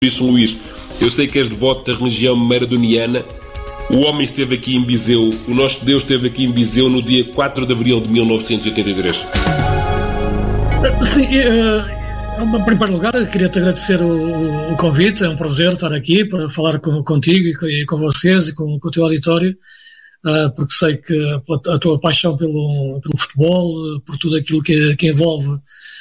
isso, Luís, eu sei que és devoto da religião maradoniana. O homem esteve aqui em Viseu, o nosso Deus esteve aqui em Viseu no dia 4 de abril de 1983. Sim, em primeiro lugar, queria-te agradecer o convite. É um prazer estar aqui para falar contigo e com vocês e com o teu auditório, porque sei que a tua paixão pelo futebol, por tudo aquilo que envolve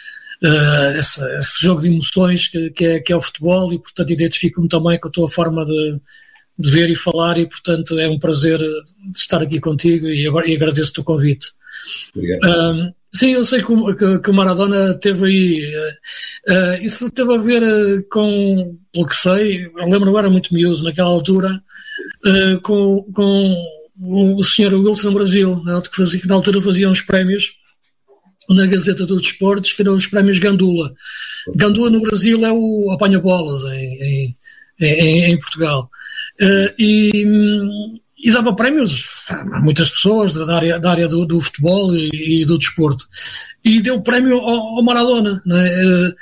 esse jogo de emoções que é o futebol, e portanto identifico-me também com a tua forma de ver e falar, e portanto é um prazer de estar aqui contigo e agradeço-te o convite. Obrigado. Sim, eu sei que o Maradona teve aí, isso teve a ver com, pelo que sei, eu lembro, eu era muito miúdo naquela altura, com o Sr. Wilson Brasil, que na altura fazia uns prémios na Gazeta dos Desportos, que eram os prémios Gandula. Gandula no Brasil é o apanha-bolas em Portugal. E dava prémios a muitas pessoas da área do futebol e do desporto. E deu prémio ao Maradona. Né?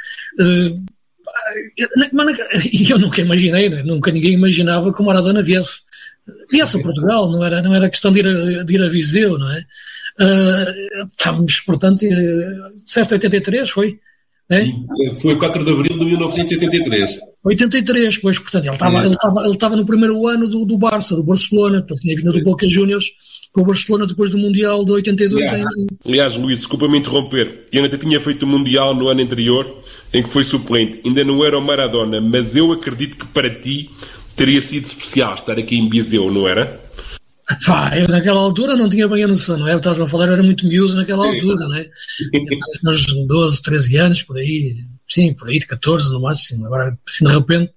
E eu nunca imaginei, né? Nunca ninguém imaginava que o Maradona viesse a Portugal. Não era questão de ir a Viseu, não é? Estamos, portanto, disseste 83, foi? É? Foi 4 de abril de 1983. 83, pois, portanto, ele estava no primeiro ano do Barça, do Barcelona, portanto, tinha vindo do Boca Juniors com o Barcelona depois do Mundial de 82. Aliás, Luís, desculpa-me interromper, ele ainda tinha feito o Mundial no ano anterior, em que foi suplente, ainda não era o Maradona, mas eu acredito que para ti teria sido especial estar aqui em Viseu, não era? Eu naquela altura não tinha bem a noção, não é? Estás a falar, eu era muito miúdo naquela altura, não é? Uns 12, 13 anos, por aí, sim, por aí, de 14 no máximo, agora, assim, de repente.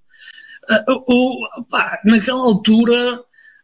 Naquela altura,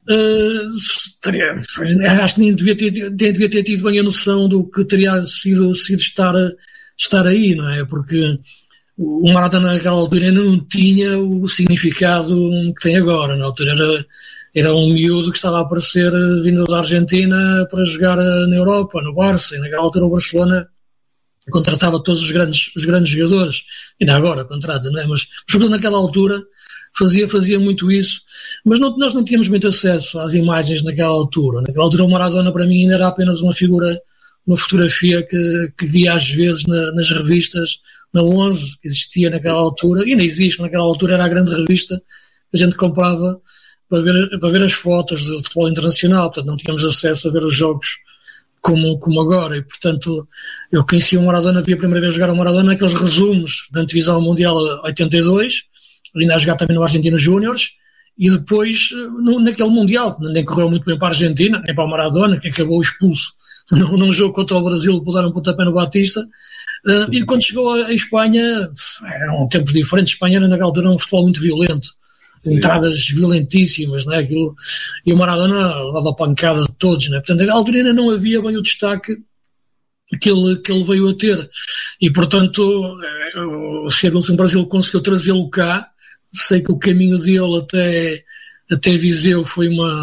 acho que nem devia ter tido bem a noção do que teria sido estar aí, não é? Porque o Maradona naquela altura ainda não tinha o significado que tem agora. Na altura era um miúdo que estava a aparecer vindo da Argentina para jogar na Europa, no Barça, e naquela altura o Barcelona contratava todos os grandes jogadores, ainda agora contrata, não é? Mas naquela altura fazia muito isso, mas nós não tínhamos muito acesso às imagens naquela altura. Naquela altura o Maradona para mim ainda era apenas uma fotografia que via às vezes nas revistas, na 11, que existia naquela altura, e ainda existe, naquela altura era a grande revista que a gente comprava para ver as fotos do futebol internacional. Portanto, não tínhamos acesso a ver os jogos como agora, e portanto eu conheci o Maradona, vi a primeira vez jogar o Maradona naqueles resumos da antevisão mundial 82, ainda a jogar também no Argentina Júniors, e depois naquele Mundial, nem correu muito bem para a Argentina, nem para o Maradona, que acabou expulso num jogo contra o Brasil, por dar um pontapé no Batista. E quando chegou a Espanha, eram tempos diferentes. Espanha era naquela altura um futebol muito violento. Sim. Entradas violentíssimas, não é? Aquilo, e o Maradona levava a pancada de todos, não é? Portanto, na altura ainda não havia bem o destaque que ele veio a ter, e portanto o Sr. Wilson Brasil conseguiu trazê-lo cá. Sei que o caminho dele até Viseu foi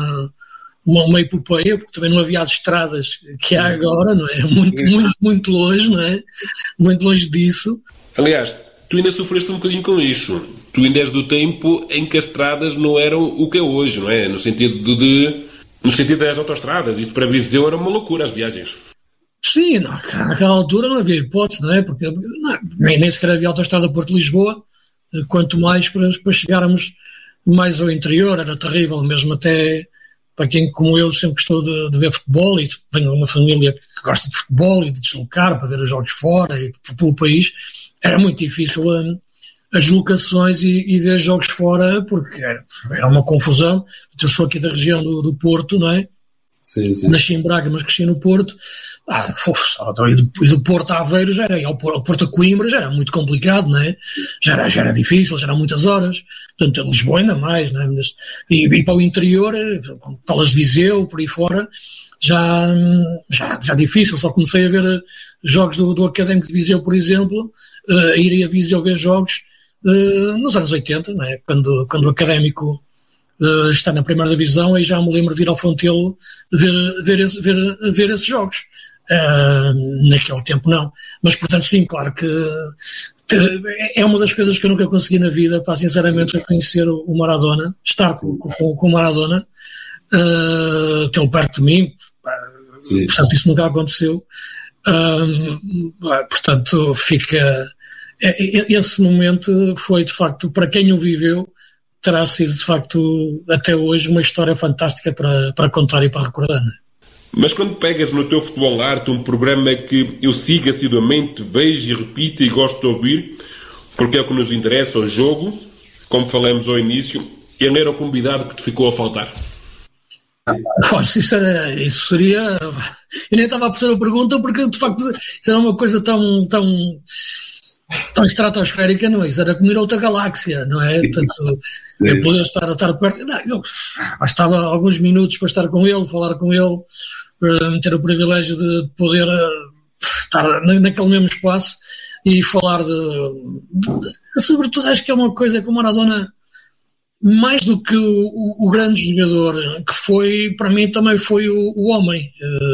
uma epopeia, porque também não havia as estradas que há agora, não é? Muito longe, não é? Muito longe disso. Aliás, tu ainda sofreste um bocadinho com isso. Tu ainda és do tempo em que as estradas não eram o que é hoje, não é? No sentido das autoestradas. Isto para Viseu era uma loucura, as viagens. Sim, naquela altura não havia hipótese, não é? Porque nem sequer havia autoestrada Porto-Lisboa, quanto mais para chegarmos mais ao interior. Era terrível, mesmo até para quem, como eu, sempre gostou de ver futebol, e venho de uma família que gosta de futebol e de deslocar para ver os jogos fora e pelo país. Era muito difícil as locações e ver jogos fora, porque era uma confusão. Eu sou aqui da região do Porto, não é? Sim, sim. Nasci em Braga, mas cresci no Porto. E do Porto a Aveiro ao Porto a Coimbra já era muito complicado, não é? Já era difícil, já eram muitas horas. Portanto, Lisboa ainda mais, não é? E para o interior, falas de Viseu, por aí fora, já difícil. Só comecei a ver jogos do Académico de Viseu, por exemplo, a ir a Viseu ver jogos nos anos 80, não é? Quando o Académico está na primeira divisão, aí já me lembro de ir ao Fontelo ver esses jogos. Naquele tempo não, mas portanto sim, claro que É uma das coisas que eu nunca consegui na vida, pá, sinceramente, é conhecer o Maradona, estar com o Maradona, tê-lo perto de mim, portanto isso nunca aconteceu. Portanto, esse momento foi, de facto, para quem o viveu, terá sido, de facto, até hoje, uma história fantástica para contar e para recordar. Mas quando pegas no teu Futebol Arte, um programa que eu sigo assiduamente, vejo e repito e gosto de ouvir, porque é o que nos interessa, o jogo, como falamos ao início, ele era o convidado que te ficou a faltar. Isso seria... Eu nem estava a fazer a pergunta porque, de facto, isso era uma coisa tão estratosférica, não é? Isso era comer outra galáxia, não é? Portanto, eu poder estar perto... Não, bastava alguns minutos para estar com ele, falar com ele, ter o privilégio de poder estar naquele mesmo espaço e falar sobretudo, acho que é uma coisa que o Maradona, mais do que o grande jogador que foi, para mim também foi o homem.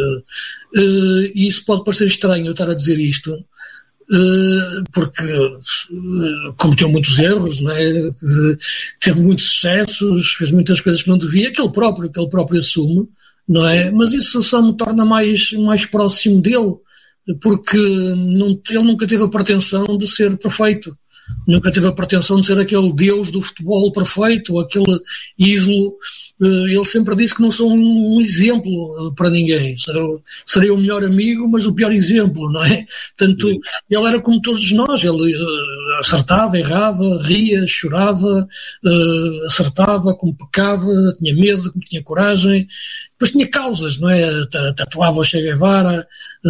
E isso pode parecer estranho eu estar a dizer isto, porque cometeu muitos erros, não é? Teve muitos excessos, fez muitas coisas que não devia, que ele próprio assume, não é? Mas isso só me torna mais próximo dele, porque ele nunca teve a pretensão de ser perfeito. Nunca teve a pretensão de ser aquele deus do futebol perfeito, aquele ídolo. Ele sempre disse que não sou um exemplo para ninguém. Serei o melhor amigo, mas o pior exemplo, não é? Portanto, ele era como todos nós. Ele acertava, errava, ria, chorava, acertava, como pecava, tinha medo, como tinha coragem. Depois tinha causas, não é? Tatuava o Che Guevara,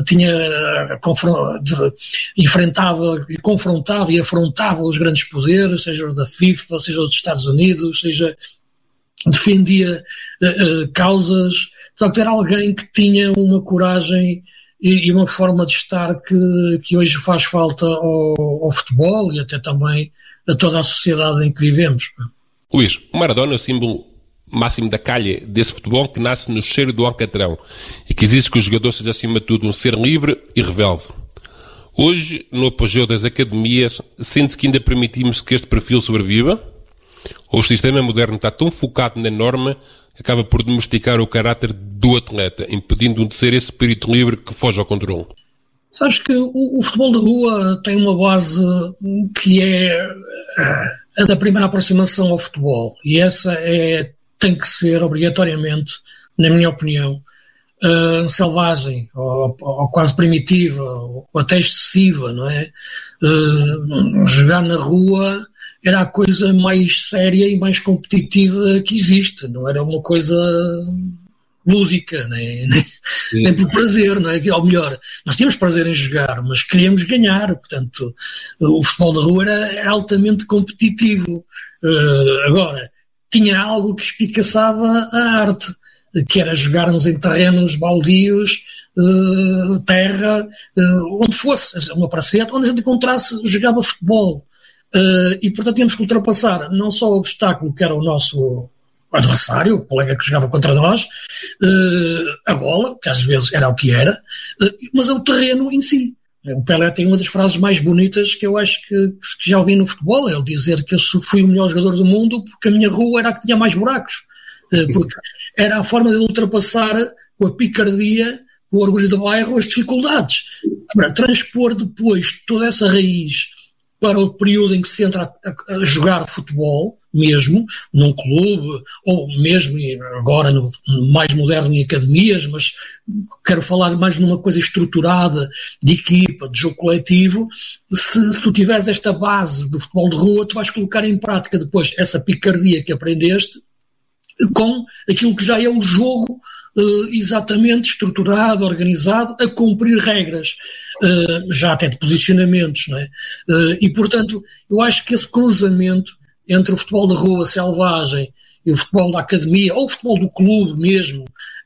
enfrentava e confrontava e afrontava os grandes poderes, seja os da FIFA, seja os dos Estados Unidos, seja defendia causas. Portanto, era alguém que tinha uma coragem e uma forma de estar que hoje faz falta ao futebol e até também a toda a sociedade em que vivemos. Luís, o Maradona é o símbolo máximo da calha desse futebol que nasce no cheiro do alcatrão e que exige que o jogador seja, acima de tudo, um ser livre e rebelde. Hoje, no apogeu das academias, sente-se que ainda permitimos que este perfil sobreviva? Ou o sistema moderno está tão focado na norma que acaba por domesticar o caráter do atleta, impedindo-o de ser esse espírito livre que foge ao controle? Sabes que o futebol de rua tem uma base que é a da primeira aproximação ao futebol, e essa tem que ser obrigatoriamente, na minha opinião, selvagem, ou quase primitiva, ou até excessiva, não é? Jogar na rua era a coisa mais séria e mais competitiva que existe, não era uma coisa lúdica, nem por prazer, não é? Ou melhor, nós tínhamos prazer em jogar, mas queríamos ganhar, portanto, o futebol da rua era altamente competitivo. Agora, tinha algo que espicaçava a arte, que era jogarmos em terrenos baldios, terra, onde fosse, uma praceta, onde a gente encontrasse, jogava futebol. E, portanto, tínhamos que ultrapassar não só o obstáculo que era o nosso adversário, o colega que jogava contra nós, a bola, que às vezes era o que era, mas o terreno em si. O Pelé tem uma das frases mais bonitas que eu acho que já ouvi no futebol, ele dizer que eu fui o melhor jogador do mundo porque a minha rua era a que tinha mais buracos, porque era a forma de ultrapassar com a picardia, com o orgulho do bairro, as dificuldades. Para transpor depois toda essa raiz para o período em que se entra a jogar futebol, mesmo, num clube, ou mesmo agora mais moderno em academias, mas quero falar mais numa coisa estruturada, de equipa, de jogo coletivo. Se tu tiveres esta base do futebol de rua, tu vais colocar em prática depois essa picardia que aprendeste com aquilo que já é o jogo exatamente estruturado, organizado, a cumprir regras, já até de posicionamentos, não é? E, portanto, eu acho que esse cruzamento entre o futebol da rua selvagem e o futebol da academia, ou o futebol do clube mesmo,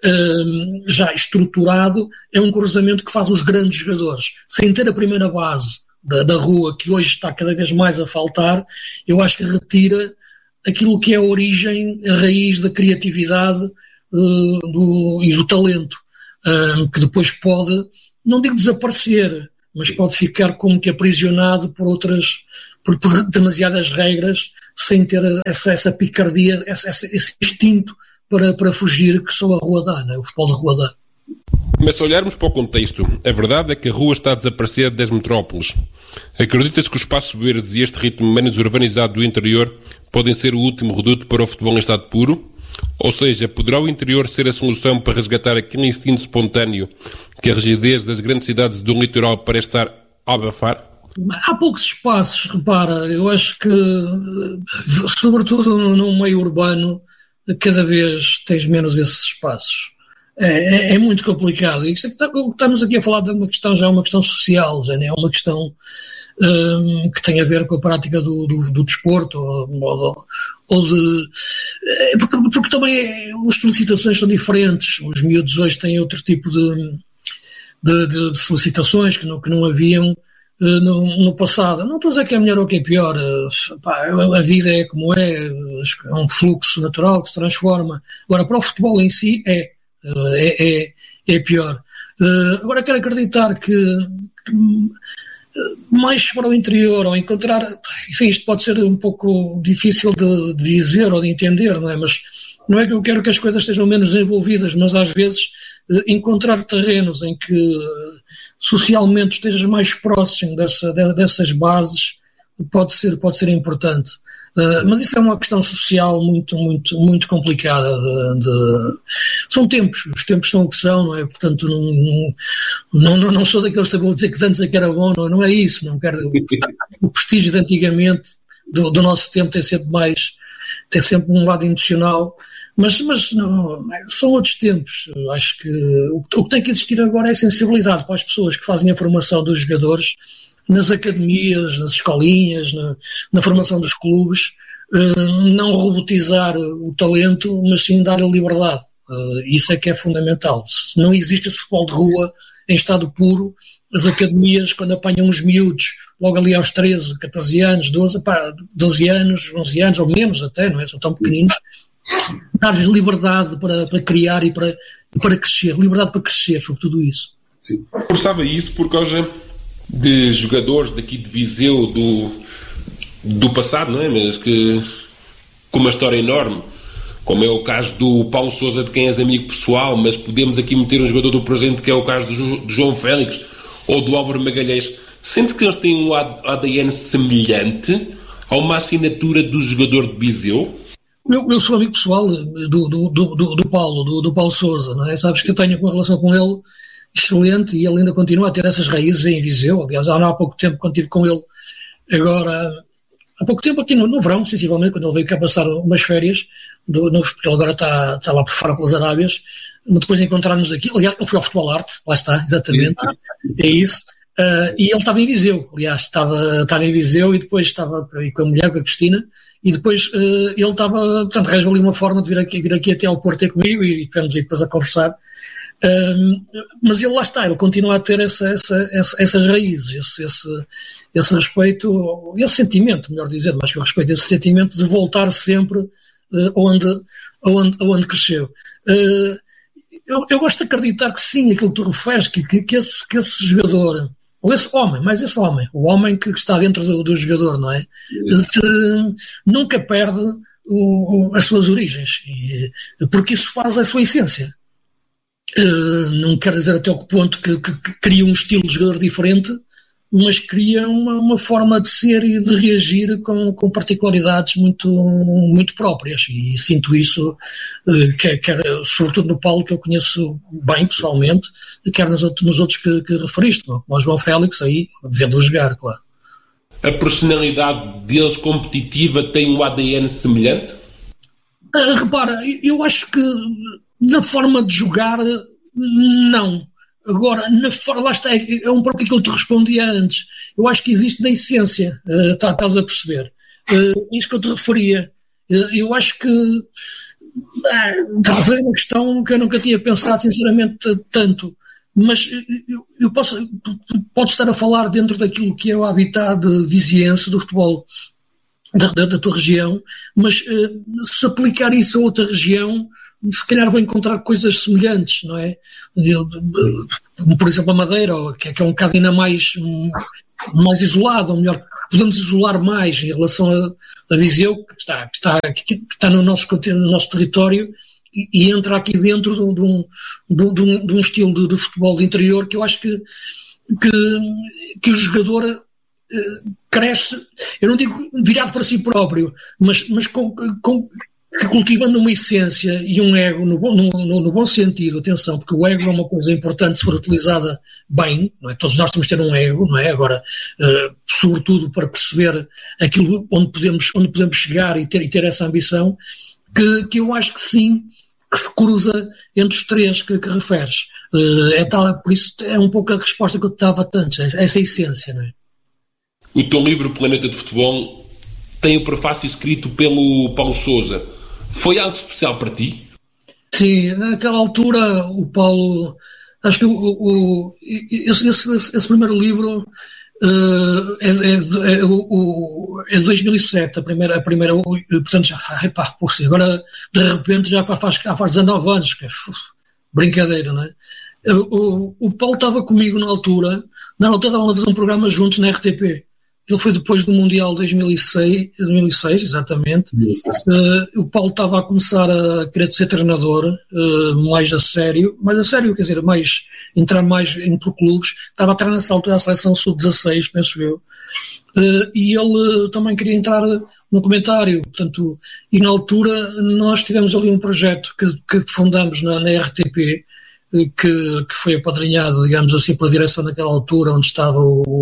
já estruturado, é um cruzamento que faz os grandes jogadores. Sem ter a primeira base da rua, que hoje está cada vez mais a faltar, eu acho que retira aquilo que é a origem, a raiz da criatividade e do talento, que depois pode, não digo desaparecer, mas pode ficar como que aprisionado por demasiadas regras, sem ter essa picardia, esse instinto para fugir que só a rua dá, né? O futebol de rua dá. Mas se olharmos para o contexto, a verdade é que a rua está a desaparecer das metrópoles. Acredita-se que os espaços verdes e este ritmo menos urbanizado do interior podem ser o último reduto para o futebol em estado puro? Ou seja, poderá o interior ser a solução para resgatar aquele instinto espontâneo que a rigidez das grandes cidades do litoral parece estar a abafar? Há poucos espaços, repara, eu acho que, sobretudo no meio urbano, cada vez tens menos esses espaços. É muito complicado. E estamos aqui a falar de uma questão, já é uma questão social, já não é uma questão que tem a ver com a prática do desporto, porque também as solicitações são diferentes. Os miúdos hoje têm outro tipo de solicitações que não haviam no passado. Não estou a dizer que é melhor ou que é pior. A vida é como é um fluxo natural que se transforma. Agora, para o futebol em si é pior. Agora quero acreditar que mais para o interior, ou encontrar, enfim, isto pode ser um pouco difícil de dizer ou de entender, não é? Mas não é que eu quero que as coisas estejam menos desenvolvidas, mas às vezes encontrar terrenos em que socialmente estejas mais próximo dessas bases pode ser importante. Mas isso é uma questão social muito, muito, muito complicada. São tempos, os tempos são o que são, não é? Portanto, não sou daqueles que vou dizer que antes é que era bom, não é isso. Não quero, o prestígio de antigamente, do nosso tempo, tem sempre um lado emocional, mas não, são outros tempos. Acho que o que tem que existir agora é sensibilidade para as pessoas que fazem a formação dos jogadores, nas academias, nas escolinhas, na formação dos clubes, não robotizar o talento, mas sim dar-lhe liberdade. Isso é que é fundamental. Se não existe esse futebol de rua em estado puro, as academias, quando apanham os miúdos, logo ali aos 13, 14 anos, 12 anos, 11 anos, ou menos até, não é? São tão pequeninos, dar-lhes liberdade para criar e para crescer. Liberdade para crescer, sobre tudo isso. Sim. Forçava isso por causa de jogadores daqui de Viseu do passado, não é? Mas que com uma história enorme, como é o caso do Paulo Sousa, de quem és amigo pessoal, mas podemos aqui meter um jogador do presente, que é o caso do João Félix ou do Álvaro Magalhães. Sente-se que eles têm um ADN semelhante a uma assinatura do jogador de Viseu? Eu sou amigo pessoal do Paulo Sousa, não é? Sabes que eu tenho uma relação com ele excelente e ele ainda continua a ter essas raízes em Viseu. Aliás, há pouco tempo, quando estive com ele, há pouco tempo aqui no verão, sensivelmente, quando ele veio cá passar umas férias, porque ele agora está lá por fora pelas Arábias, depois de encontrar-nos aqui, aliás, ele foi ao Futebol Arte, lá está, exatamente, é isso, e ele estava em Viseu, aliás, estava em Viseu e depois estava aí com a mulher, com a Cristina, e depois ele estava, portanto, arranjou ali uma forma de vir aqui até ao Porto ter comigo e tivemos aí depois a conversar. Mas ele lá está, ele continua a ter essas raízes, esse respeito, esse sentimento, melhor dizendo, mais que eu respeito, esse sentimento de voltar sempre onde cresceu. Eu gosto de acreditar que sim, aquilo que tu referes, que esse jogador, ou esse homem, o homem que está dentro do jogador, não é? Nunca perde as suas origens, porque isso faz a sua essência. Não quero dizer até que ponto que cria um estilo de jogador diferente, mas cria uma forma de ser e de reagir com particularidades muito, muito próprias, e sinto isso, quer sobretudo no Paulo, que eu conheço bem pessoalmente, quer nos outros que referiste, como o João Félix, aí vendo-o jogar, claro. A personalidade deles competitiva tem um ADN semelhante? Repara, eu acho que na forma de jogar, não. Agora, lá está, é um pouco aquilo que eu te respondia antes. Eu acho que existe na essência, estás a perceber. Isso que eu te referia. Eu acho que estás a fazer uma questão que eu nunca tinha pensado, sinceramente, tanto. Mas podes estar a falar dentro daquilo que é o habitat viziense do futebol da tua região, mas se aplicar isso a outra região, se calhar vou encontrar coisas semelhantes, não é? Como, por exemplo, a Madeira, que é um caso ainda mais isolado, ou melhor, que podemos isolar mais em relação a Viseu, que está no nosso território, e entra aqui dentro de um estilo de futebol de interior que eu acho que o jogador cresce, eu não digo virado para si próprio, mas cultivando uma essência e um ego no bom sentido, atenção, porque o ego é uma coisa importante se for utilizada bem, não é? Todos nós temos de ter um ego, não é? Agora, sobretudo para perceber aquilo onde podemos chegar e ter essa ambição, que eu acho que sim, que se cruza entre os três que referes. Por isso é um pouco a resposta que eu te dava antes, essa essência, não é? O teu livro Planeta de Futebol tem o prefácio escrito pelo Paulo Sousa. Foi algo especial para ti? Sim, naquela altura o Paulo, acho que esse primeiro livro é de 2007, a primeira, portanto, agora de repente já faz 19 anos, que é brincadeira, não é? O Paulo estava comigo na altura estavam a fazer um programa juntos na RTP. Ele foi depois do Mundial 2006, exatamente. O Paulo estava a começar a querer ser treinador, mais a sério, quer dizer, entrar mais entre clubes. Estava a treinar nessa altura a seleção sub-16, penso eu. E ele também queria entrar no comentário, portanto, e na altura nós tivemos ali um projeto que fundamos na RTP, que foi apadrinhado, digamos assim, pela direção naquela altura, onde estava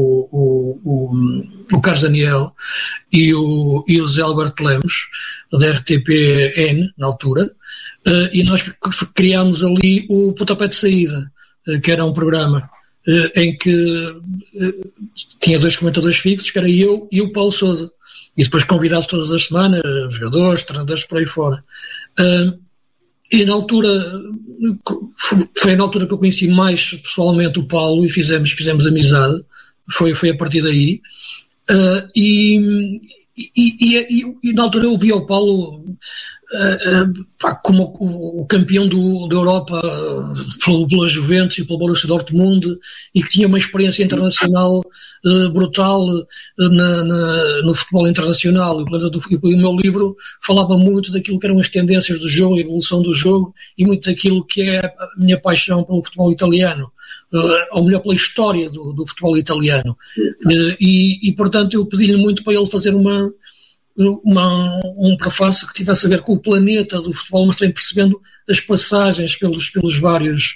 o Carlos Daniel e o Zé Alberto Lemos, da RTPN, na altura, e nós criámos ali o Pontapé de Saída, que era um programa em que tinha 2 comentadores fixos, que era eu e o Paulo Sousa, e depois convidados todas as semanas, jogadores, treinadores, por aí fora. E na altura, foi na altura que eu conheci mais pessoalmente o Paulo e fizemos amizade, foi a partir daí. E na altura eu vi o Paulo como o campeão da Europa pela Juventus e pelo Borussia Dortmund, e que tinha uma experiência internacional brutal no futebol internacional. E o meu livro falava muito daquilo que eram as tendências do jogo, a evolução do jogo, e muito daquilo que é a minha paixão pelo futebol italiano, ou melhor, pela história do futebol italiano. E portanto eu pedi-lhe muito para ele fazer um prefácio que tivesse a ver com o planeta do futebol, mas também percebendo as passagens pelos vários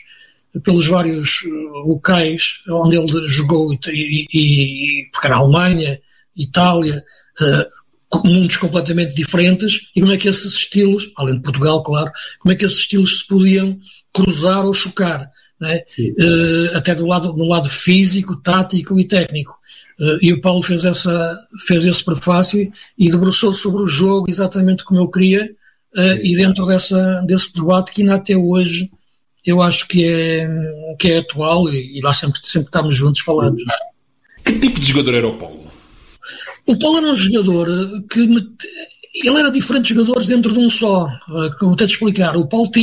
locais onde ele jogou, porque era a Alemanha, Itália, mundos completamente diferentes, e como é que esses estilos, além de Portugal, claro, como é que esses estilos se podiam cruzar ou chocar, não é? Até no lado físico, tático e técnico. E o Paulo fez esse prefácio e debruçou sobre o jogo exatamente como eu queria, e dentro desse debate que ainda até hoje eu acho que é atual, e lá sempre estamos juntos falando. Que tipo de jogador era o Paulo? O Paulo era um jogador ele era diferente de jogadores dentro de um só, como vou-te explicar. O Paulo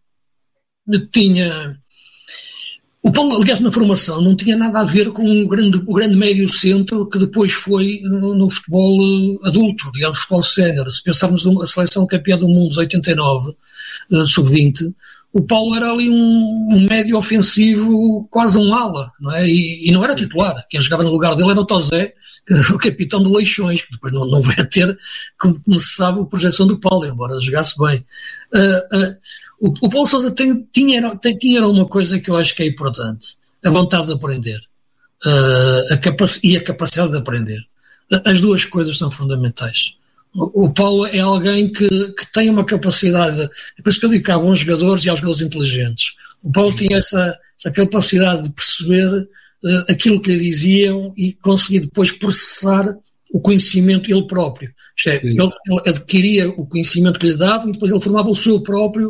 o Paulo, aliás, na formação, não tinha nada a ver com o grande médio centro que depois foi no futebol adulto, digamos, futebol sénior. Se pensarmos a seleção campeã do mundo de 89, sub-20, o Paulo era ali um médio ofensivo, quase um ala, não é? E não era titular. Quem jogava no lugar dele era o Tozé, o capitão do Leixões, que depois não veio a ter, como se sabe, a projeção do Paulo, embora jogasse bem. O Paulo Sousa tinha uma coisa que eu acho que é importante: a vontade de aprender, e a capacidade de aprender. As duas coisas são fundamentais. O Paulo é alguém que tem uma capacidade, é por isso que eu digo que há bons jogadores e há jogadores inteligentes. O Paulo tinha essa capacidade de perceber aquilo que lhe diziam e conseguir depois processar o conhecimento ele próprio. Isto é, ele adquiria o conhecimento que lhe davam e depois ele formava o seu próprio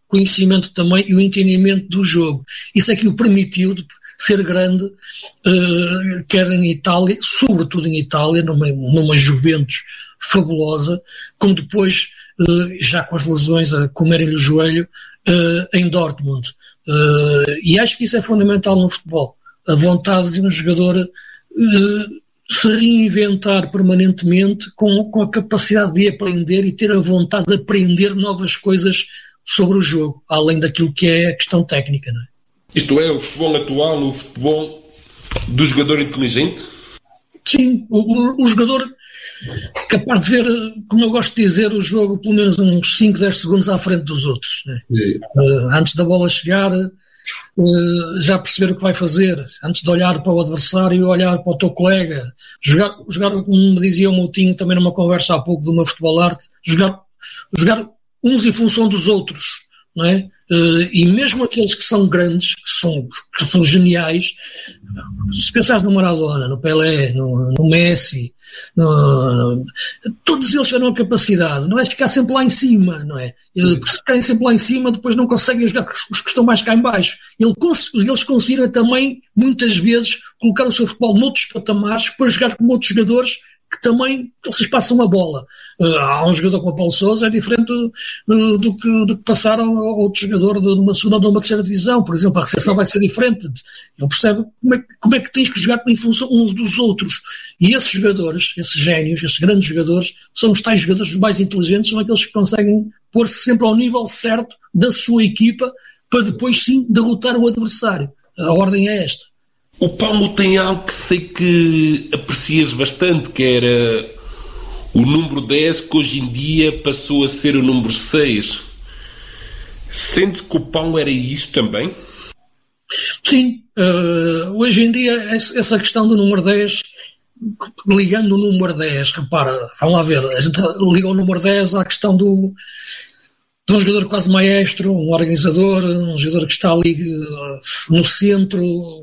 conhecimento também e o entendimento do jogo. Isso é que o permitiu de ser grande, quer em Itália, sobretudo em Itália, numa Juventus fabulosa, como depois, já com as lesões a comerem-lhe o joelho, em Dortmund. E acho que isso é fundamental no futebol. A vontade de um jogador se reinventar permanentemente com a capacidade de aprender e ter a vontade de aprender novas coisas sobre o jogo, além daquilo que é a questão técnica, não é? Isto é, o futebol atual, o futebol do jogador inteligente? Sim, o jogador capaz de ver, como eu gosto de dizer, o jogo pelo menos uns 5, 10 segundos à frente dos outros, né? Antes da bola chegar, já perceber o que vai fazer, antes de olhar para o adversário, olhar para o teu colega, jogar como me dizia o Moutinho também numa conversa há pouco de uma futebol arte, jogar uns em função dos outros, não é? E mesmo aqueles que são grandes, que são geniais, se pensares no Maradona, no Pelé, no Messi, todos eles tiveram a capacidade, não é ficar sempre lá em cima, não é? Porque se ficarem sempre lá em cima, depois não conseguem jogar com os que estão mais cá em baixo. Eles conseguiram também, muitas vezes, colocar o seu futebol noutros patamares para jogar com outros jogadores que também vocês passam a bola. Há um jogador como o Paulo Sousa, é diferente do que passaram a outro jogador de uma segunda ou de uma terceira divisão. Por exemplo, a recepção vai ser diferente. Ele percebe como é que tens que jogar em função uns dos outros. E esses jogadores, esses génios, esses grandes jogadores, são os tais jogadores mais inteligentes, são aqueles que conseguem pôr-se sempre ao nível certo da sua equipa para depois sim derrotar o adversário. A ordem é esta. O Paulo tem algo que sei que aprecias bastante, que era o número 10, que hoje em dia passou a ser o número 6. Sentes que o Paulo era isto também? Sim. Hoje em dia, essa questão do número 10, ligando o número 10, repara, vamos lá ver, a gente liga o número 10 à questão de um jogador quase maestro, um organizador, um jogador que está ali no centro,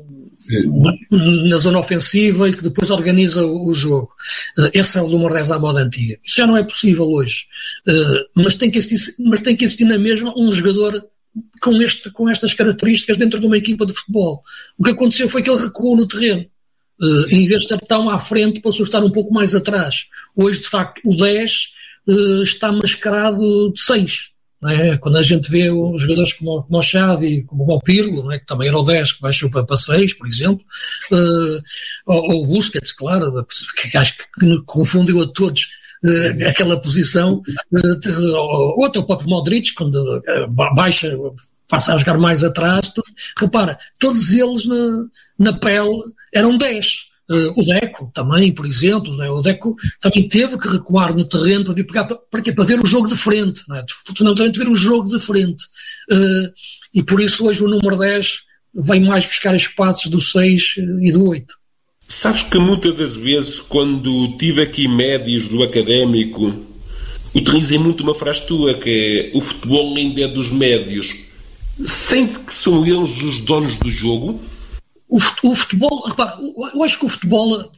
na zona ofensiva e que depois organiza o jogo. Esse é o número 10 à moda antiga. Isso já não é possível hoje. Mas tem que existir na mesma um jogador com estas características dentro de uma equipa de futebol. O que aconteceu foi que ele recuou no terreno. Em vez de estar tão à frente, passou a estar um pouco mais atrás. Hoje, de facto, o 10 está mascarado de 6. Não é? Quando a gente vê os jogadores como o Xavi, como o Pirlo, não é? Que também era o 10, que baixou para 6, por exemplo, ou o Busquets, claro, que acho que confundiu a todos aquela posição, ou até o próprio Modric, quando baixa, passa a jogar mais atrás. Repara, todos eles na pele eram 10. O Deco também, por exemplo, né? O Deco também teve que recuar no terreno para vir pegar, para quê? Para ver o jogo de frente, não é? Fundamentalmente ver o jogo de frente. E por isso hoje o número 10 vem mais buscar espaços do 6 e do 8. Sabes que muitas das vezes, quando tive aqui médios do académico, utilizei muito uma frase tua, que é: o futebol ainda é dos médios. Sente que são eles os donos do jogo? O futebol, repara, eu acho que o futebol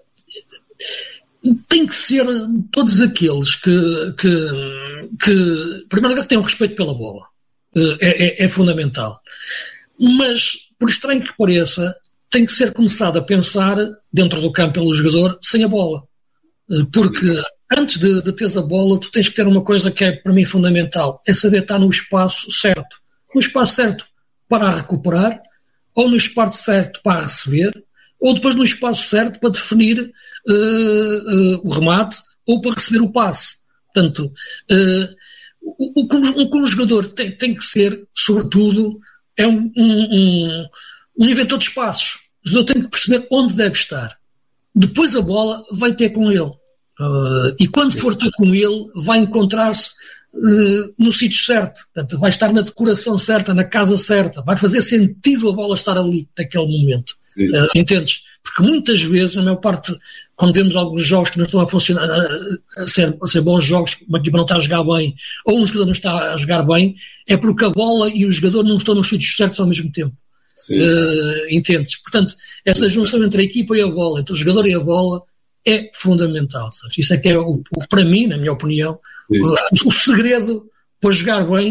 tem que ser todos aqueles que primeiro lugar, têm um respeito pela bola. É fundamental. Mas, por estranho que pareça, tem que ser começado a pensar dentro do campo pelo jogador sem a bola. Porque antes de teres a bola, tu tens que ter uma coisa que é para mim fundamental, é saber estar no espaço certo. No espaço certo para recuperar, ou no espaço certo para receber, ou depois no espaço certo para definir o remate, ou para receber o passe. Portanto, o que um jogador tem que ser, sobretudo, é um inventor de espaços. O jogador tem que perceber onde deve estar. Depois a bola vai ter com ele. E quando for ter com ele, vai encontrar-se no sítio certo. Portanto, vai estar na decoração certa, na casa certa. Vai fazer sentido a bola estar ali, naquele momento. Entendes? Porque muitas vezes, a maior parte, quando vemos alguns jogos que não estão a funcionar, a ser bons jogos, uma equipa não está a jogar bem, ou um jogador não está a jogar bem, é porque a bola e o jogador não estão nos sítios certos ao mesmo tempo. Entendes? Portanto, essa junção entre a equipa e a bola, entre o jogador e a bola, é fundamental. Sabes? Isso é que é, para mim, na minha opinião, o segredo para jogar bem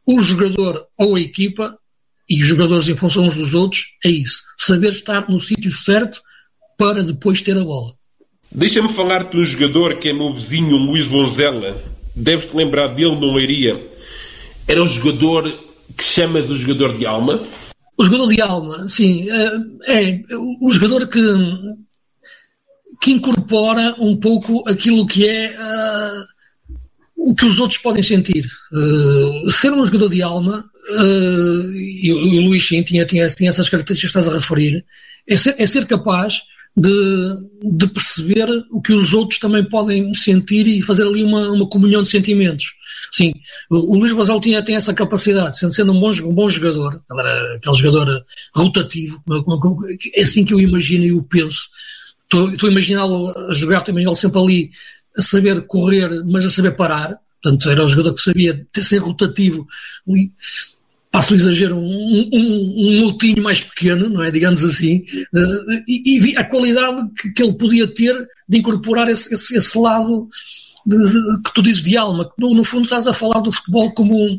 o jogador ou a equipa, e os jogadores em função uns dos outros, é isso. Saber estar no sítio certo para depois ter a bola. Deixa-me falar-te de um jogador que é meu vizinho, Luís Bonzela. Deves-te lembrar dele no Leiria. Era o jogador que chamas o jogador de alma? O jogador de alma, sim. É o jogador que incorpora um pouco aquilo que é o que os outros podem sentir. Ser um jogador de alma, e o Luís sim tinha essas características que estás a referir, é ser capaz de perceber o que os outros também podem sentir e fazer ali uma comunhão de sentimentos. Sim, o Luís Bonzela tem essa capacidade, sendo um bom jogador, ele era aquele jogador rotativo, é assim que eu imagino e eu penso. Estou a imaginá-lo a jogar, estou a imaginá-lo sempre ali a saber correr, mas a saber parar. Portanto, era um jogador que sabia ser rotativo. Passo o exagero, um lutinho mais pequeno, não é? Digamos assim, e vi a qualidade que ele podia ter de incorporar esse lado que tu dizes de alma, que no fundo estás a falar do futebol como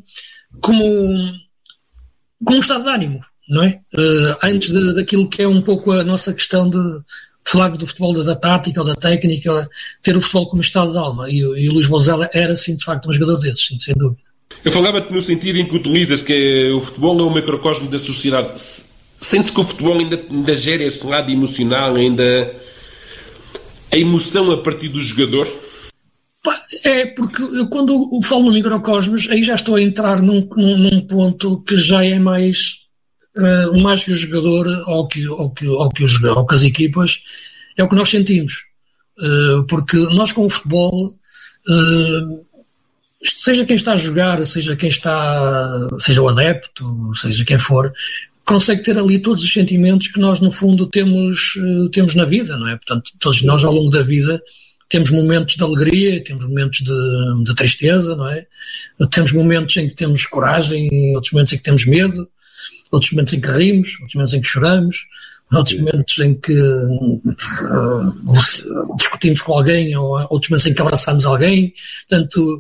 um estado de ânimo, não é? Antes daquilo que é um pouco a nossa questão de falar do futebol da tática ou da técnica, ter o futebol como estado de alma, e o Luís Bonzela era, sim, de facto, um jogador desses, sim, sem dúvida. Eu falava-te no sentido em que utilizas que o futebol é um microcosmo da sociedade. Sentes que o futebol ainda gera esse lado emocional, ainda a emoção a partir do jogador? É, porque eu, quando eu falo no microcosmos, aí já estou a entrar num ponto que já é mais que o jogador ou que as equipas, é o que nós sentimos. Porque nós com o futebol, seja quem está a jogar, seja o adepto, seja quem for, consegue ter ali todos os sentimentos que nós no fundo temos na vida, não é? Portanto, todos nós ao longo da vida temos momentos de alegria, temos momentos de tristeza, não é? Temos momentos em que temos coragem, outros momentos em que temos medo, outros momentos em que rimos, outros momentos em que choramos, outros momentos em que discutimos com alguém, ou outros momentos em que abraçamos alguém. Portanto,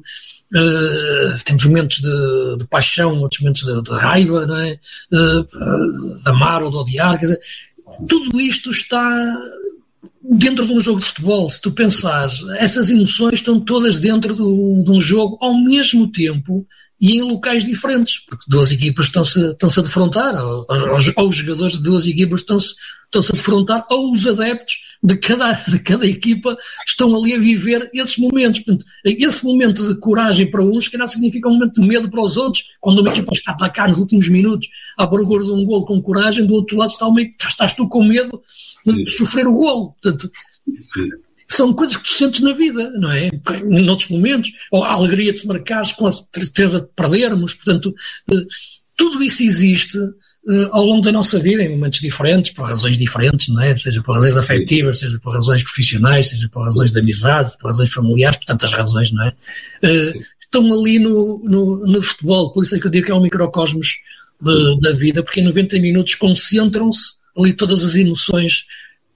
temos momentos de paixão, outros momentos de raiva, não é? De amar ou de odiar. Quer dizer, tudo isto está dentro de um jogo de futebol. Se tu pensares, essas emoções estão todas dentro de um jogo ao mesmo tempo e em locais diferentes, porque duas equipas estão-se a defrontar, ou os jogadores de duas equipas estão-se a defrontar, ou os adeptos de cada equipa estão ali a viver esses momentos. Portanto, esse momento de coragem para uns, que não significa um momento de medo para os outros, quando uma equipa está a atacar nos últimos minutos à procura de um golo com coragem, do outro lado estás tu com medo de sofrer o golo. Portanto, sim. São coisas que tu sentes na vida, não é? Noutros momentos, ou a alegria de se marcares com a tristeza de perdermos. Portanto, tudo isso existe ao longo da nossa vida, em momentos diferentes, por razões diferentes, não é? Seja por razões afetivas, seja por razões profissionais, seja por razões de amizade, por razões familiares, por tantas razões, não é? Estão ali no futebol, por isso é que eu digo que é um microcosmos da vida, porque em 90 minutos concentram-se ali todas as emoções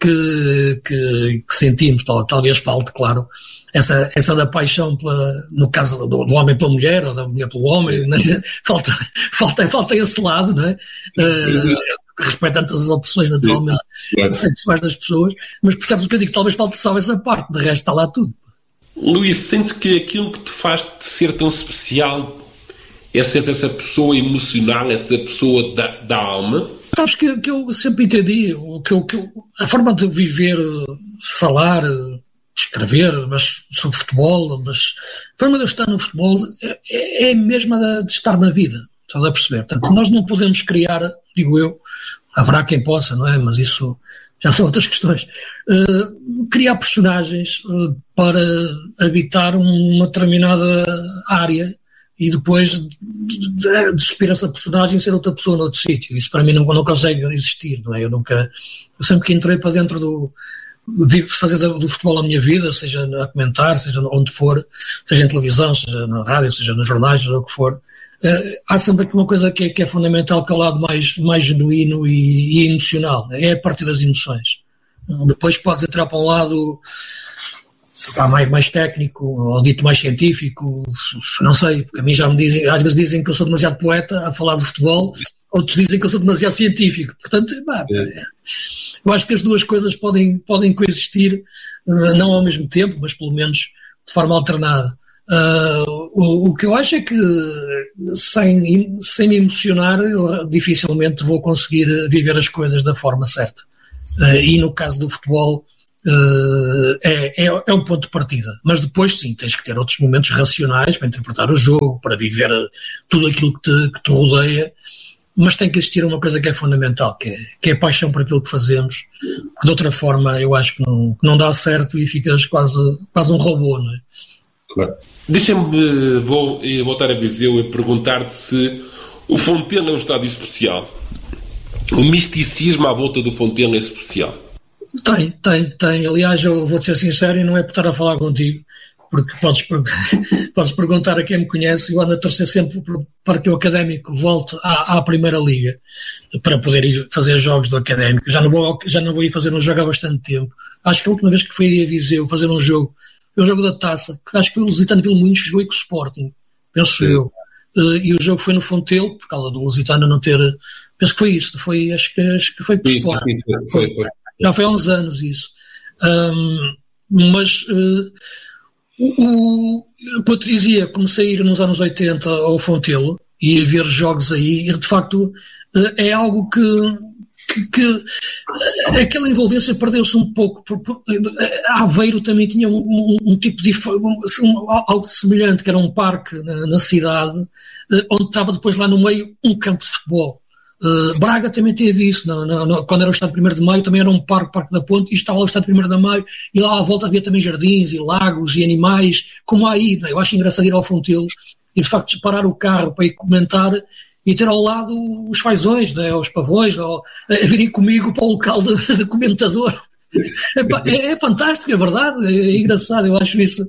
que sentimos. Talvez falte, claro, essa da paixão no caso do homem pela mulher, ou da mulher pelo homem, né? falta esse lado, não é? Respeitando todas as opções, naturalmente, sexuais das pessoas, mas percebes o que eu digo? Talvez falte só essa parte, de resto está lá tudo. Luís, sentes que aquilo que te faz ser tão especial é ser essa pessoa emocional, essa pessoa da alma? Sabes que eu sempre entendi a forma de viver, falar, escrever, mas sobre futebol, mas a forma de eu estar no futebol é a mesma de estar na vida, estás a perceber? Portanto, nós não podemos criar, digo eu, haverá quem possa, não é? Mas isso já são outras questões. Criar personagens para habitar uma determinada área e depois despir essa personagem ser outra pessoa noutro sítio. Isso para mim não consegue existir, não é? Eu sempre que entrei para dentro fazer do futebol a minha vida, seja a comentar, seja onde for, seja em televisão, seja na rádio, seja nos jornais, seja o que for, há sempre aqui uma coisa que é fundamental, que é o lado mais genuíno e emocional, é a partir das emoções. Depois podes entrar para um lado mais técnico, ou dito mais científico, não sei, porque a mim já me dizem, às vezes dizem que eu sou demasiado poeta a falar de futebol, outros dizem que eu sou demasiado científico, portanto, eu acho que as duas coisas podem coexistir, não ao mesmo tempo, mas pelo menos de forma alternada. O que eu acho é que sem me emocionar eu dificilmente vou conseguir viver as coisas da forma certa, e no caso do futebol é um ponto de partida, mas depois sim, tens que ter outros momentos racionais para interpretar o jogo, para viver tudo aquilo que te rodeia, mas tem que existir uma coisa que é fundamental, que é a paixão por aquilo que fazemos, que de outra forma eu acho que não dá certo e ficas quase um robô, não é? Claro. Deixa-me voltar a Viseu e perguntar-te se o Fontelo é um estádio especial. O misticismo à volta do Fontelo é especial. Tem. Aliás, eu vou-te ser sincero e não é por estar a falar contigo, porque podes perguntar a quem me conhece, eu ando a torcer sempre para que o Académico volte à Primeira Liga, para poder ir fazer jogos do Académico. Já não vou ir fazer um jogo há bastante tempo. Acho que a última vez que fui a Viseu fazer um jogo, foi o jogo da Taça, que acho que o Lusitano Vilmoinhos jogou com o Sporting, penso eu. E o jogo foi no Fontelo, por causa do Lusitano não ter... Penso que foi isso, acho que foi com o Sporting. Foi. Já foi há uns anos isso. Mas o que eu te dizia, comecei a ir nos anos 80 ao Fontelo e a ver jogos aí, e de facto é algo que aquela envolvência perdeu-se um pouco. Aveiro também tinha um tipo de algo semelhante, que era um parque na cidade, onde estava depois lá no meio um campo de futebol. Braga também teve isso, quando era o Estádio 1º de Maio também era um parque da Ponte, e estava lá o Estádio 1º de Maio, e lá à volta havia também jardins e lagos e animais, como há aí, eu acho engraçado ir ao Fontelo e de facto parar o carro para ir comentar e ter ao lado os fazões, os pavões, a virem comigo para o local de comentador. É fantástico, é verdade, é engraçado, eu acho isso,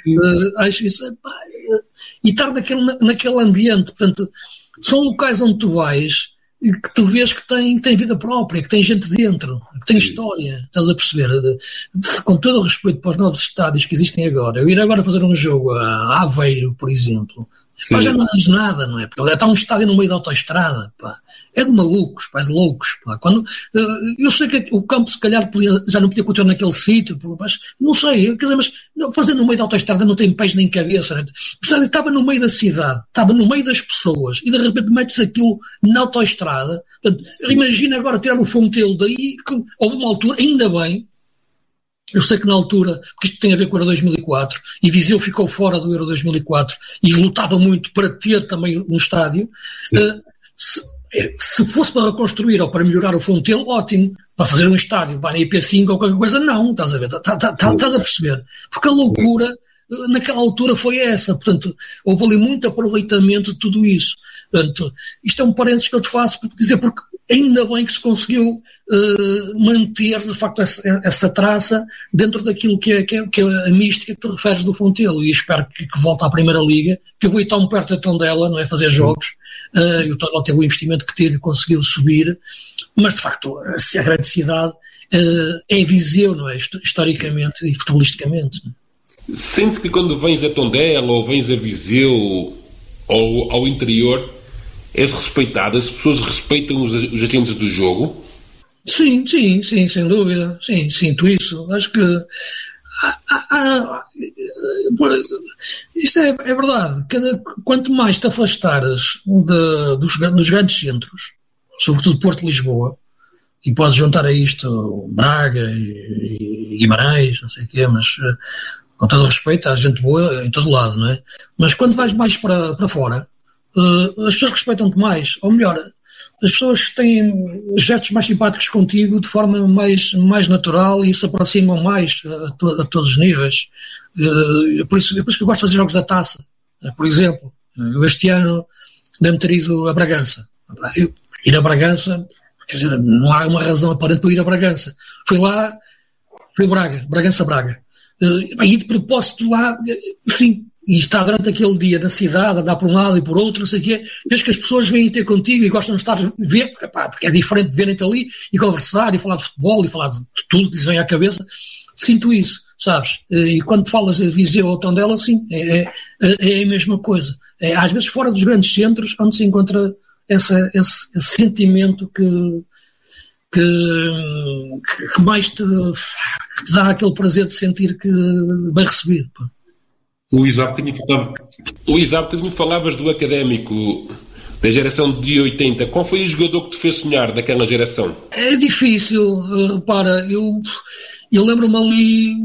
e estar naquele ambiente, portanto, são locais onde tu vais e que tu vês que tem vida própria, que tem gente dentro, que tem história, estás a perceber? Com todo o respeito para os novos estádios que existem agora, eu ir agora fazer um jogo a Aveiro, por exemplo, pá, já não diz nada, não é? Porque está um estádio no meio da autoestrada, pá. É de malucos, pá, é de loucos, pá. Eu sei que o campo se calhar já não podia continuar naquele sítio, mas não sei, quer dizer, mas fazer no meio da autoestrada não tem pés nem cabeça, né? O estádio estava no meio da cidade, estava no meio das pessoas, e de repente metes aquilo na autoestrada. Portanto, imagina agora tirar o Fontelo daí, que houve uma altura, ainda bem. Eu sei que na altura, porque isto tem a ver com o Euro 2004, e Viseu ficou fora do Euro 2004 e lutava muito para ter também um estádio. Se fosse para reconstruir ou para melhorar o Fontelo, ótimo. Para fazer um estádio para a IP5 ou qualquer coisa, não, estás a ver? Estás a perceber? Porque a loucura naquela altura foi essa. Portanto, houve ali muito aproveitamento de tudo isso. Portanto, isto é um parênteses que eu te faço porque ainda bem que se conseguiu manter, de facto, essa traça dentro daquilo que é a mística que tu referes do Fontelo, e espero que volte à Primeira Liga, que eu vou ir tão perto então dela, não é? Fazer jogos, e o Tondela teve o investimento que teve e conseguiu subir, mas de facto a grande cidade é Viseu, não é? Historicamente e futebolisticamente. Sentes que quando vens a Tondela ou vens a Viseu ou ao interior és respeitado? As pessoas respeitam os agentes do jogo? Sim, sem dúvida. Sim, sinto isso. Acho que isto é verdade. Quanto mais te afastares dos grandes centros, sobretudo Porto e Lisboa, e podes juntar a isto Braga e Guimarães, não sei o quê, mas com todo o respeito, há gente boa em todo lado, não é? Mas quando vais mais para fora, as pessoas respeitam-te mais, ou melhor, as pessoas têm gestos mais simpáticos contigo de forma mais natural e se aproximam mais a todos os níveis. Por isso que eu gosto de fazer jogos da Taça. Por exemplo, eu este ano devo ter ido a Bragança. Ir a Bragança, quer dizer, não há uma razão aparente para ir a Bragança. Fui lá, fui Bragança-Braga. E de propósito lá, sim, e está durante aquele dia na cidade, a dar por um lado e por outro, não sei o quê, vês que as pessoas vêm ter contigo e gostam de estar a ver, porque é diferente de verem-te ali e conversar e falar de futebol e falar de tudo que lhes vem à cabeça. Sinto isso. sabes? E quando falas de Viseu ou Tondela, sim, é a mesma coisa. É, às vezes fora dos grandes centros onde se encontra esse sentimento que mais te dá aquele prazer de sentir que bem recebido. Pá. Luís, há bocadinho falavas do Académico, da geração de 80. Qual foi o jogador que te fez sonhar daquela geração? É difícil, repara, eu lembro-me ali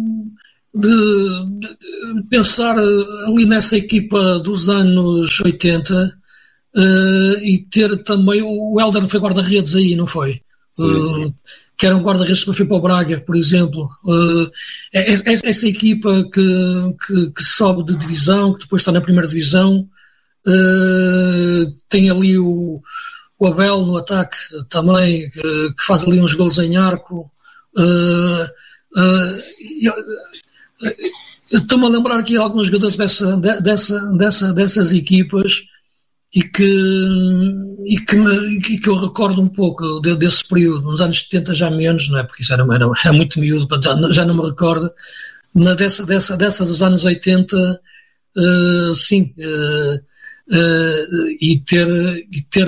de pensar ali nessa equipa dos anos 80 e ter também, o Hélder foi guarda-redes aí, não foi? Que era um guarda-redes que foi para o Braga, por exemplo. Essa equipa que sobe de divisão, que depois está na primeira divisão, tem ali o Abel no ataque também, que faz ali uns gols em arco. Eu estou-me a lembrar aqui alguns jogadores dessas equipas e que eu recordo um pouco desse período, nos anos 70 já menos, não é? Porque isso era muito miúdo, já não me recordo, mas dessa dos anos 80, sim, e ter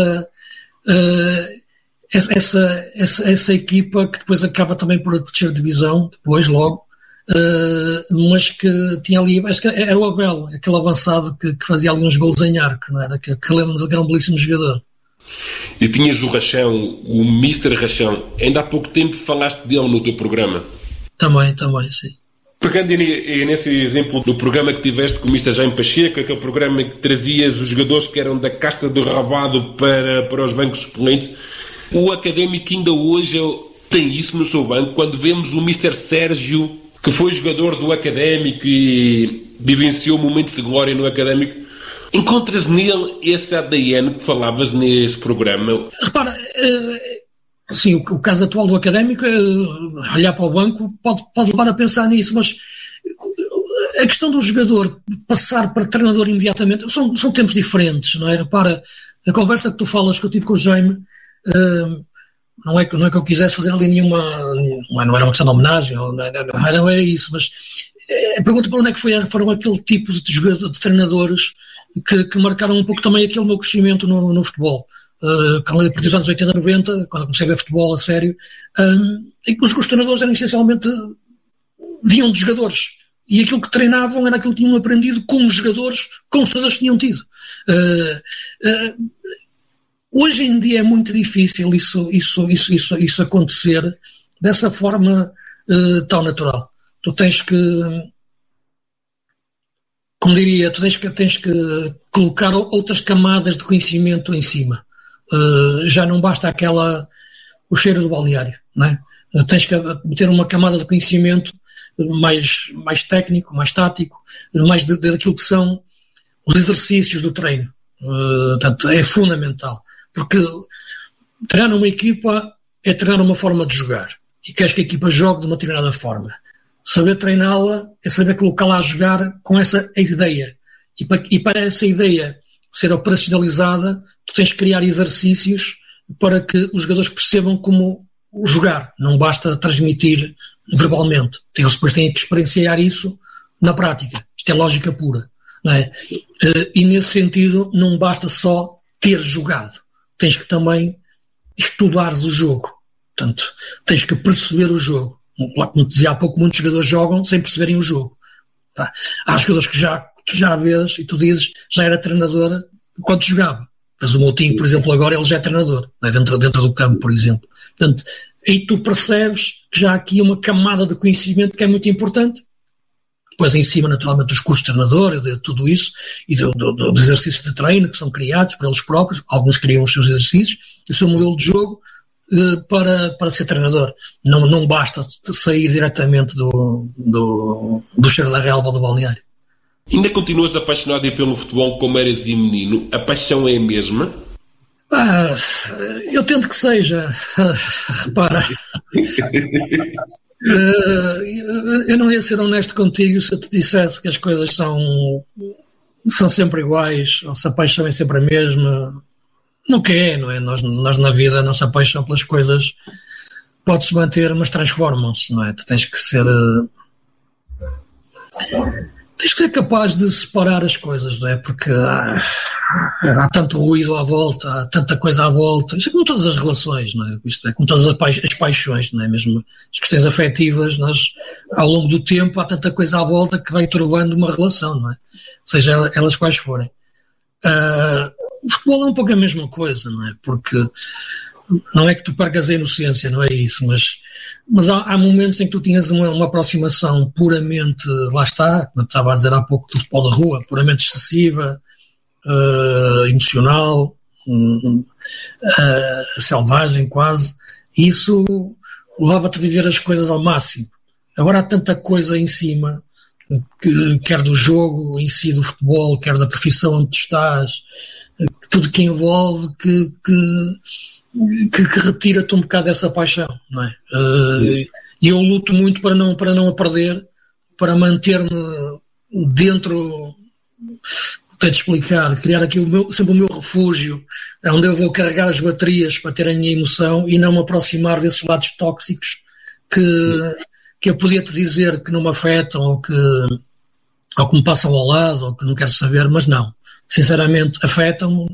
essa equipa que depois acaba também por descer divisão, depois logo, mas que tinha ali, acho que era o Abel, aquele avançado que fazia ali uns gols em arco, não era? Que lembro-me que era um belíssimo jogador. E tinhas o Rachão, o Mr. Rachão, ainda há pouco tempo falaste dele no teu programa. Também, sim. Pegando nesse exemplo do programa que tiveste com o Mr. Jaime Pacheco, aquele programa que trazias os jogadores que eram da casta do rabado para os bancos suplentes, o Académico ainda hoje tem isso no seu banco. Quando vemos o Mr. Sérgio, que foi jogador do Académico e vivenciou momentos de glória no Académico, encontras nele esse ADN que falavas nesse programa? Repara, assim, o caso atual do Académico, olhar para o banco, pode levar a pensar nisso, mas a questão do jogador passar para treinador imediatamente, são tempos diferentes, não é? Repara, a conversa que tu falas que eu tive com o Jaime, não é que eu quisesse fazer ali nenhuma, não era uma questão de homenagem, não é isso, mas a pergunta para onde é que foram aquele tipo de jogador, de treinadores que marcaram um pouco também aquele meu crescimento no futebol. A partir dos anos 80, 90, quando comecei a ver futebol a sério, em que os treinadores eram essencialmente vinham de jogadores. E aquilo que treinavam era aquilo que tinham aprendido com os jogadores, com os treinadores que tinham tido. Hoje em dia é muito difícil isso acontecer dessa forma tão natural. Tu tens que, como diria, tens que colocar outras camadas de conhecimento em cima. Já não basta o cheiro do balneário, não é? Tens que meter uma camada de conhecimento mais técnico, mais tático, mais daquilo que são os exercícios do treino. Portanto, é fundamental. Porque treinar uma equipa é treinar uma forma de jogar. E queres que a equipa jogue de uma determinada forma. Saber treiná-la é saber colocá-la a jogar com essa ideia. E para essa ideia ser operacionalizada, tu tens que criar exercícios para que os jogadores percebam como jogar. Não basta transmitir verbalmente. Eles depois têm que experienciar isso na prática. Isto é lógica pura. Não é? E nesse sentido, não basta só ter jogado. Tens que também estudares o jogo. Portanto, tens que perceber o jogo. Como te dizia há pouco, muitos jogadores jogam sem perceberem o jogo. Tá? Há jogadores que tu já vês e tu dizes, já era treinador enquanto jogava. Mas o Moutinho, por exemplo, agora ele já é treinador, né? dentro do campo, por exemplo. Portanto, aí tu percebes que já há aqui uma camada de conhecimento que é muito importante. Depois em cima, naturalmente, dos cursos de treinador, de tudo isso, e dos exercícios de treino que são criados por eles próprios, alguns criam os seus exercícios, e o seu modelo de jogo para ser treinador. Não basta sair diretamente do cheiro da relva ou do balneário. Ainda continuas apaixonado pelo futebol como eras e menino? A paixão é a mesma? Eu tento que seja. Repara. Eu não ia ser honesto contigo se eu te dissesse que as coisas são sempre iguais, ou se a paixão é sempre a mesma. Não que é, não é? Nós na vida, a nossa paixão pelas coisas pode-se manter, mas transformam-se, não é? Tu tens que ser Tens que ser capaz de separar as coisas, não é? Porque há tanto ruído à volta, há tanta coisa à volta. Isto é como todas as relações, não é? Isto é como todas as paixões, não é? Mesmo as questões afetivas, ao longo do tempo há tanta coisa à volta que vai turvando uma relação, não é? Seja elas quais forem. O futebol é um pouco a mesma coisa, não é? Porque não é que tu percas a inocência, não é isso, mas há momentos em que tu tinhas uma aproximação puramente, lá está, como eu estava a dizer há pouco, do futebol de rua, puramente excessiva, emocional, selvagem quase, e isso levava-te a viver as coisas ao máximo. Agora há tanta coisa em cima, quer do jogo em si, do futebol, quer da profissão onde tu estás, tudo que envolve, que retira-te um bocado dessa paixão, não é? E eu luto muito para não a perder, para manter-me dentro, tenho de explicar, criar aqui sempre o meu refúgio, onde eu vou carregar as baterias para ter a minha emoção e não me aproximar desses lados tóxicos que eu podia te dizer que não me afetam ou que me passam ao lado ou que não quero saber, mas não. Sinceramente, afetam-me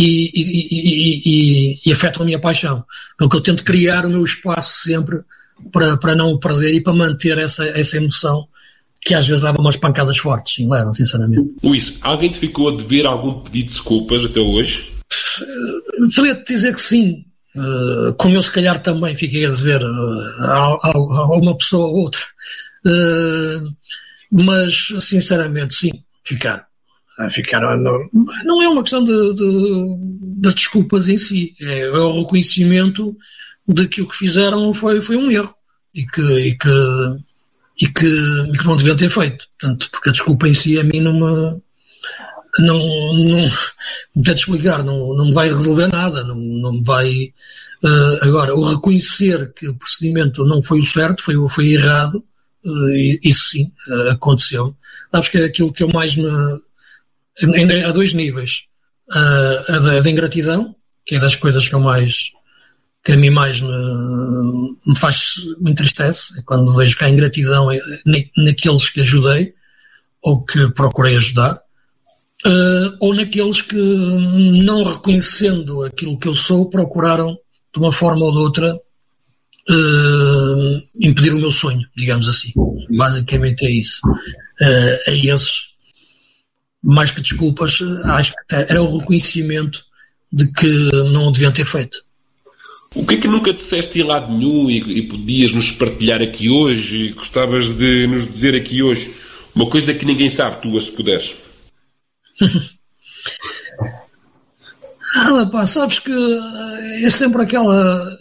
e afetam a minha paixão. Pelo que eu tento criar o meu espaço sempre para não o perder e para manter essa emoção que às vezes leva umas pancadas fortes, sim, levam, sinceramente. Luís, alguém te ficou a dever algum pedido de desculpas até hoje? Poderia-te dizer que sim. Como eu se calhar também fiquei a dever a uma pessoa ou outra. Mas, sinceramente, sim, ficaram. Não é uma questão das desculpas em si, é o reconhecimento de que o que fizeram foi um erro e que não deviam ter feito. Portanto, porque a desculpa em si a mim não tenho de explicar, não me vai resolver nada, não me vai. Agora, o reconhecer que o procedimento não foi o certo, foi errado, isso sim, aconteceu. Sabes que é aquilo que eu mais há dois níveis. A da ingratidão, que é das coisas que a mim mais me entristece, é quando vejo que há ingratidão naqueles que ajudei ou que procurei ajudar, ou naqueles que, não reconhecendo aquilo que eu sou, procuraram de uma forma ou de outra impedir o meu sonho, digamos assim. Basicamente é isso. A esses, mais que desculpas, acho que era o reconhecimento de que não o deviam ter feito. O que é que nunca disseste em lado nenhum e podias nos partilhar aqui hoje e gostavas de nos dizer aqui hoje uma coisa que ninguém sabe, tu, se puderes? Sabes que é sempre aquela...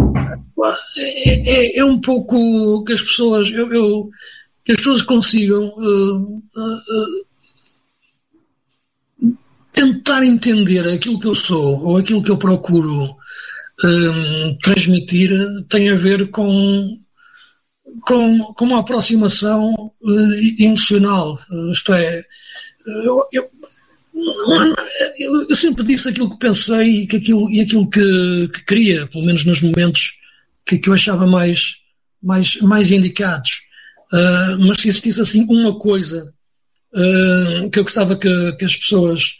É um pouco que as pessoas... que as pessoas consigam tentar entender aquilo que eu sou ou aquilo que eu procuro transmitir tem a ver com uma aproximação emocional. Isto é, eu sempre disse aquilo que pensei e aquilo que queria, pelo menos nos momentos que eu achava mais indicados. Mas se existisse assim uma coisa que eu gostava que as pessoas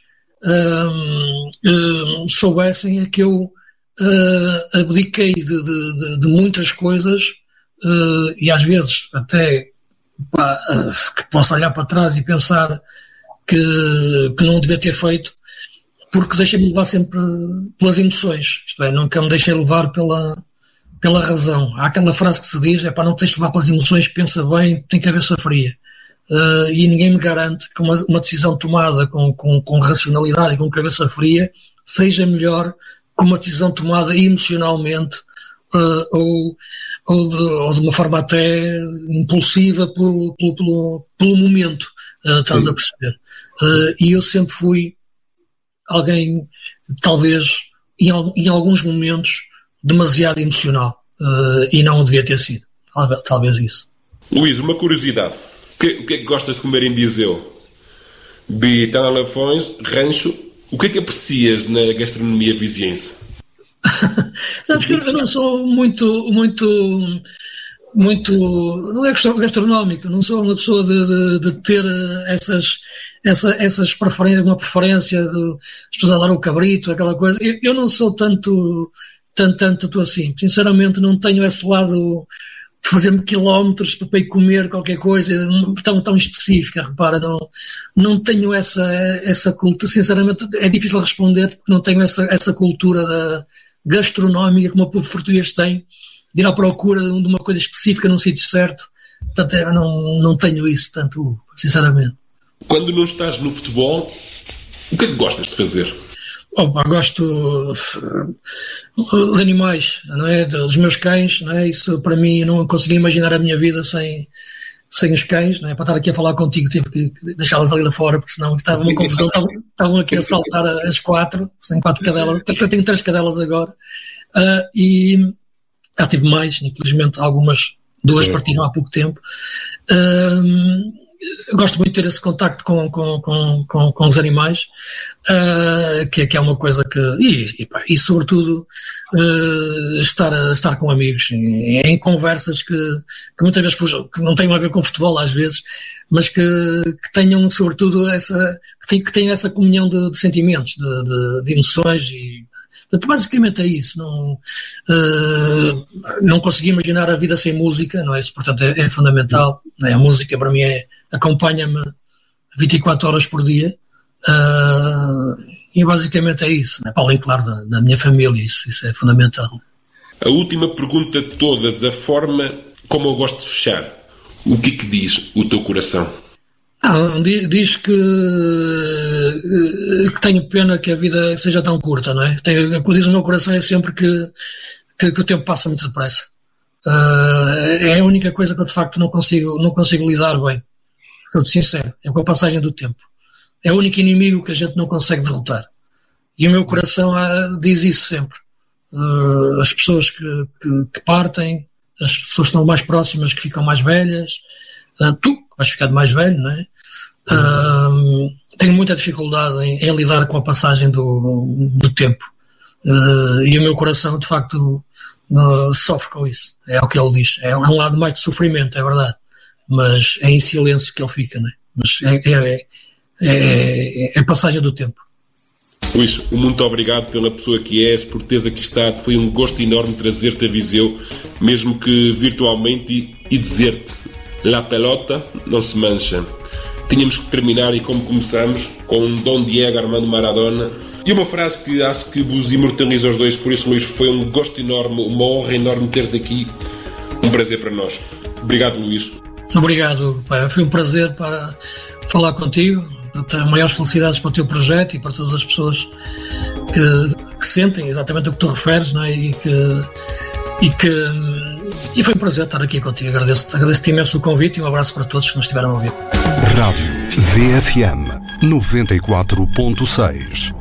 soubessem, é que eu abdiquei de muitas coisas e às vezes até que posso olhar para trás e pensar que não devia ter feito, porque deixei-me levar sempre pelas emoções, isto é, nunca me deixei levar pela razão. Há aquela frase que se diz, não te deixes levar pelas emoções, pensa bem, tem cabeça fria. E ninguém me garante que uma decisão tomada com racionalidade e com cabeça fria seja melhor que uma decisão tomada emocionalmente ou de uma forma até impulsiva pelo momento, estás a perceber? E eu sempre fui alguém, talvez, em alguns momentos, demasiado emocional, e não devia ter sido. Talvez isso. Luís, uma curiosidade. O que é que gostas de comer em Viseu? Bitanalafões, rancho. O que é que aprecias na gastronomia viziense? Sabes que eu não sou muito muito, não é questão gastronómica, não sou uma pessoa de ter essas preferências, uma preferência de as pessoas adoram o cabrito, aquela coisa. Eu não sou tanto assim. Sinceramente, não tenho esse lado de fazer-me quilómetros para ir comer qualquer coisa tão específica. Repara, não tenho essa cultura. Sinceramente, é difícil responder porque não tenho essa cultura gastronómica como o povo português tem, de ir à procura de uma coisa específica num sítio certo. Portanto, eu não tenho isso tanto, sinceramente. Quando não estás no futebol, o que é que gostas de fazer? Gosto dos animais, não é? Dos meus cães, não é? Isso para mim, eu não consegui imaginar a minha vida sem os cães, não é? Para estar aqui a falar contigo tive que deixá-las ali lá fora, porque senão estava uma confusão, estavam aqui a saltar as 4, sem 4 cadelas, eu tenho 3 cadelas agora, e já tive mais, infelizmente algumas, 2 partiram há pouco tempo. Gosto muito de ter esse contacto com os animais, que é uma coisa que... E sobretudo, estar com amigos, em conversas que muitas vezes que não tenham a ver com futebol, às vezes, mas que tenham, sobretudo, que tenham essa comunhão de sentimentos, de emoções e... Portanto, basicamente é isso. Não consegui imaginar a vida sem música, não é? Isso, portanto, é fundamental. Não é? A música, para mim, acompanha-me 24 horas por dia. E basicamente é isso. Não é? Para além, claro, da minha família, isso é fundamental. A última pergunta de todas, a forma como eu gosto de fechar. O que é que diz o teu coração? Diz que tenho pena que a vida seja tão curta, não é? O que diz o meu coração é sempre que o tempo passa muito depressa. É a única coisa que eu de facto não consigo lidar bem. Estou sincero, é com a passagem do tempo. É o único inimigo que a gente não consegue derrotar. E o meu coração diz isso sempre. As pessoas que partem, as pessoas que estão mais próximas que ficam mais velhas, tu vais ficar mais velho, não é? Tenho muita dificuldade em lidar com a passagem do tempo. E o meu coração, de facto, sofre com isso. É o que ele diz. É um lado mais de sofrimento, é verdade. Mas é em silêncio que ele fica, não é? Mas é a passagem do tempo. Luís, muito obrigado pela pessoa que és, por teres aqui estado. Foi um gosto enorme trazer-te a Viseu, mesmo que virtualmente, e dizer-te: La pelota não se mancha. Tínhamos que terminar, e como começamos, com Dom Diego Armando Maradona, e uma frase que acho que vos imortaliza os dois. Por isso, Luís, foi um gosto enorme, uma honra enorme ter-te aqui. Um prazer para nós. Obrigado, Luís. Obrigado, pai. Foi um prazer para falar contigo. Tenho maiores felicidades para o teu projeto e para todas as pessoas que sentem exatamente o que tu referes, não é? E foi um prazer estar aqui contigo. Agradeço-te imenso o convite e um abraço para todos que nos estiveram a ouvir. Rádio VFM 94.6